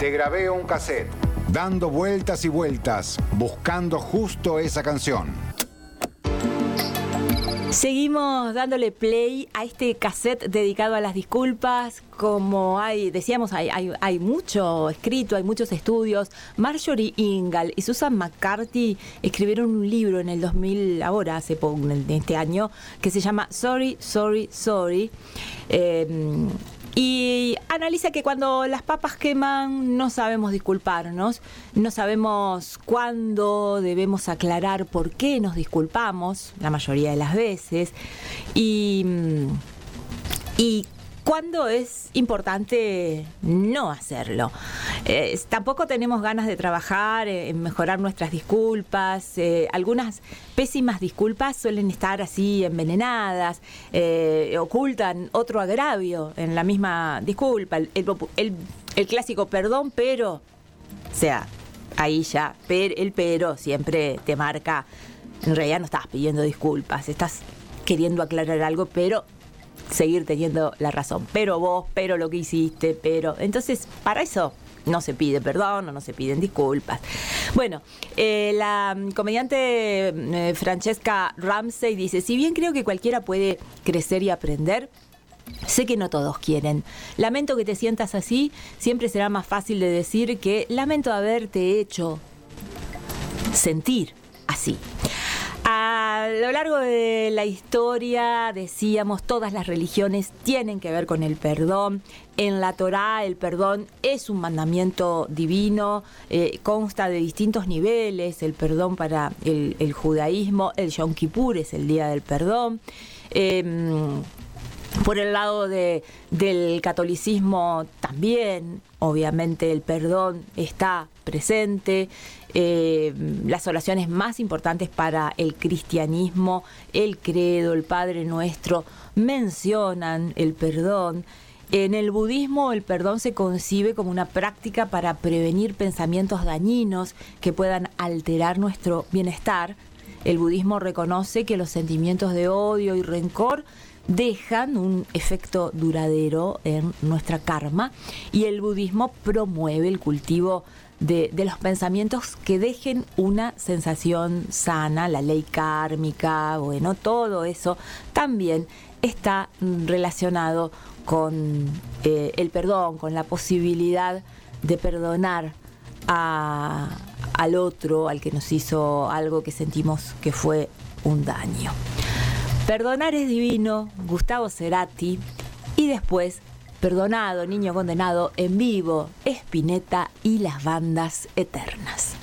Te grabé un cassette, dando vueltas y vueltas, buscando justo esa canción. Seguimos dándole play a este cassette dedicado a las disculpas. Como decíamos, hay mucho escrito, hay muchos estudios. Marjorie Ingal y Susan McCarthy escribieron un libro en el 2000, ahora hace poco, en este año, que se llama Sorry, Sorry, Sorry. Y analiza que cuando las papas queman no sabemos disculparnos, no sabemos cuándo debemos aclarar por qué nos disculpamos, la mayoría de las veces, y cuándo es importante no hacerlo. Tampoco tenemos ganas de trabajar en mejorar nuestras disculpas. Algunas pésimas disculpas suelen estar así envenenadas, ocultan otro agravio en la misma disculpa. El clásico perdón, pero, o sea, ahí ya, el pero siempre te marca, en realidad no estás pidiendo disculpas, estás queriendo aclarar algo, pero seguir teniendo la razón, pero vos, pero lo que hiciste, pero... Entonces, para eso no se pide perdón o no se piden disculpas. Bueno, la comediante Francesca Ramsey dice: si bien creo que cualquiera puede crecer y aprender, sé que no todos quieren. Lamento que te sientas así, siempre será más fácil de decir que lamento haberte hecho sentir así. A lo largo de la historia, decíamos, todas las religiones tienen que ver con el perdón. En la Torá el perdón es un mandamiento divino, consta de distintos niveles. El perdón para el judaísmo, el Yom Kippur es el día del perdón. Por el lado del catolicismo también, obviamente el perdón está presente. Las oraciones más importantes para el cristianismo, el credo, el Padre Nuestro, mencionan el perdón. En el budismo el perdón se concibe como una práctica para prevenir pensamientos dañinos que puedan alterar nuestro bienestar. El budismo reconoce que los sentimientos de odio y rencor dejan un efecto duradero en nuestra karma, y el budismo promueve el cultivo de los pensamientos que dejen una sensación sana, la ley kármica. Bueno, todo eso también está relacionado con el perdón, con la posibilidad de perdonar al otro, al que nos hizo algo que sentimos que fue un daño. Perdonar es divino, Gustavo Cerati, y después Perdonado, niño condenado, en vivo, Spinetta y las bandas eternas.